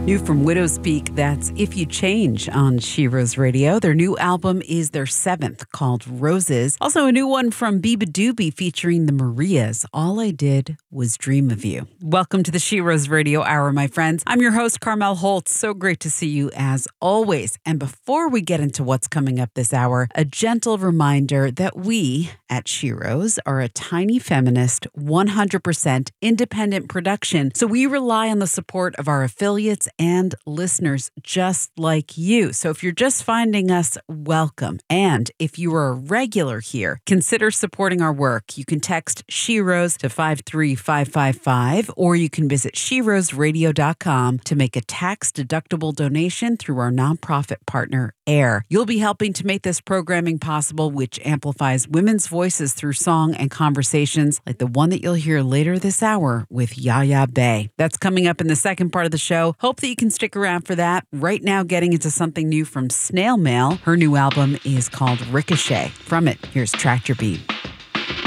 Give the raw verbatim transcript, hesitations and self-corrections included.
New from Widow's Peak, that's If You Change on She Rose Radio. Their new album is their seventh, called Roses. Also a new one from Biba Doobie featuring the Marias, All I Did Was Dream of You. Welcome to the She Rose Radio Hour, my friends. I'm your host, Carmel Holtz. So great to see you as always. And before we get into what's coming up this hour, a gentle reminder that we at She Rose are a tiny feminist, one hundred percent independent production. So we rely on the support of our affiliates and listeners just like you. So if you're just finding us, welcome. And if you are a regular here, consider supporting our work. You can text She Rose to five three five five five, or you can visit she rose radio dot com to make a tax-deductible donation through our nonprofit partner, AIR. You'll be helping to make this programming possible, which amplifies women's voices through song and conversations like the one that you'll hear later this hour with Yaya Bay. That's coming up in the second part of the show. Hope that you can stick around for that. Right now, getting into something new from Snail Mail. Her new album is called Ricochet. From it, here's Tractor Beat.